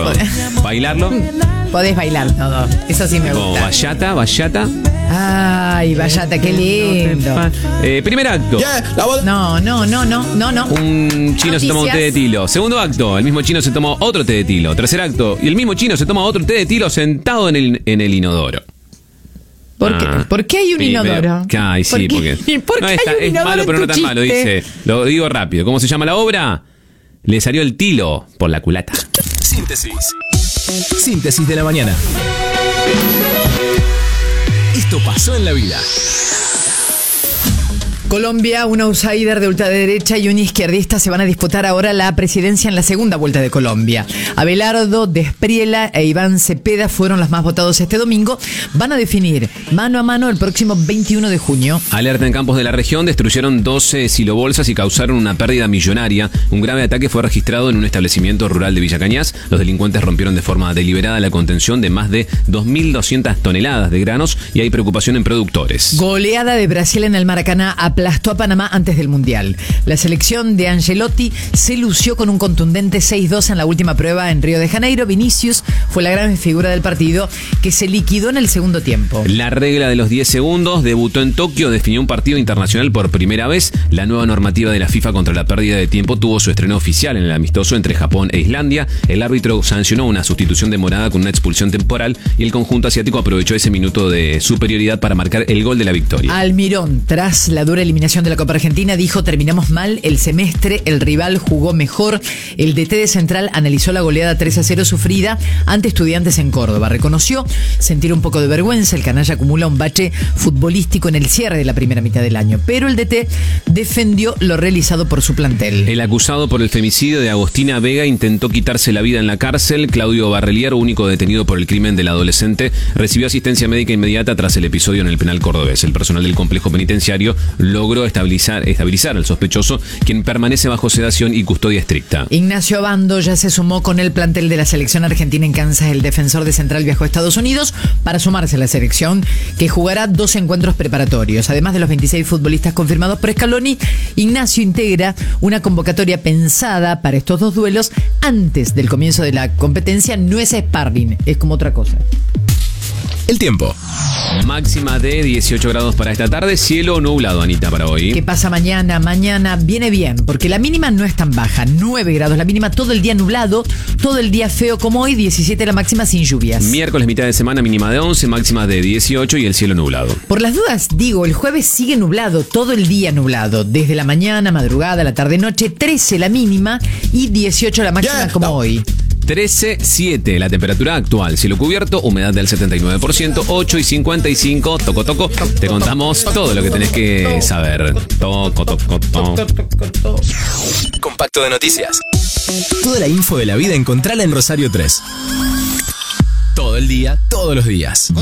¿Bailarlo? Podés bailar todo. Eso sí me Como gusta. bachata. Ay, vayata, qué lindo. Primer acto. No. Un chino se toma un té de tilo. Segundo acto, el mismo chino se toma otro té de tilo. Tercer acto, y el mismo chino se toma otro té de tilo sentado en el inodoro. ¿Por qué hay un inodoro? Ay, sí, porque. ¿Por qué hay un es inodoro malo, en pero tu no tan malo. chiste? Dice, lo digo rápido. ¿Cómo se llama la obra? Le salió el tilo por la culata. Síntesis de la mañana. Esto pasó en la vida. Colombia, un outsider de ultraderecha y un izquierdista se van a disputar ahora la presidencia en la segunda vuelta de Colombia. Abelardo Despriela e Iván Cepeda fueron los más votados este domingo. Van a definir mano a mano el próximo 21 de junio. Alerta en campos de la región, destruyeron 12 silobolsas y causaron una pérdida millonaria. Un grave ataque fue registrado en un establecimiento rural de Villa Cañas. Los delincuentes rompieron de forma deliberada la contención de más de 2.200 toneladas de granos y hay preocupación en productores. Goleada de Brasil en el Maracaná aplastó a Panamá antes del Mundial. La selección de Ancelotti se lució con un contundente 6-2 en la última prueba en Río de Janeiro. Vinicius fue la gran figura del partido que se liquidó en el segundo tiempo. La regla de los 10 segundos debutó en Tokio, definió un partido internacional por primera vez. La nueva normativa de la FIFA contra la pérdida de tiempo tuvo su estreno oficial en el amistoso entre Japón e Islandia. El árbitro sancionó una sustitución demorada con una expulsión temporal y el conjunto asiático aprovechó ese minuto de superioridad para marcar el gol de la victoria. Almirón, tras la dura eliminación de la Copa Argentina, dijo: terminamos mal el semestre, el rival jugó mejor. El DT de Central analizó la goleada 3-0 sufrida ante Estudiantes en Córdoba. Reconoció sentir un poco de vergüenza. El canalla acumula un bache futbolístico en el cierre de la primera mitad del año, pero el DT defendió lo realizado por su plantel. El acusado por el femicidio de Agostina Vega intentó quitarse la vida en la cárcel. Claudio Barrelier, único detenido por el crimen del adolescente, recibió asistencia médica inmediata tras el episodio en el penal cordobés. El personal del complejo penitenciario logró estabilizar al sospechoso, quien permanece bajo sedación y custodia estricta. Ignacio Abando ya se sumó con el plantel de la selección argentina en Kansas. El defensor de Central viajó a Estados Unidos para sumarse a la selección, que jugará 2 encuentros preparatorios. Además de los 26 futbolistas confirmados por Scaloni, Ignacio integra una convocatoria pensada para estos 2 duelos antes del comienzo de la competencia. No es sparring, es como otra cosa. El tiempo. Máxima de 18 grados para esta tarde, cielo nublado, Anita, para hoy. ¿Qué pasa mañana? Mañana viene bien, porque la mínima no es tan baja, 9 grados la mínima, todo el día nublado, todo el día feo como hoy, 17 la máxima sin lluvias. Miércoles, mitad de semana, mínima de 11, máxima de 18 y el cielo nublado. Por las dudas, digo, el jueves sigue nublado, todo el día nublado, desde la mañana, madrugada, la tarde-noche, 13 la mínima y 18 la máxima como hoy. 13.7 la temperatura actual, cielo cubierto, humedad del 79%, 8:55, toco, te contamos todo lo que tenés que saber. Toco. Compacto de noticias. Toda la info de la vida encontrala en Rosario 3. Todo el día, todos los días.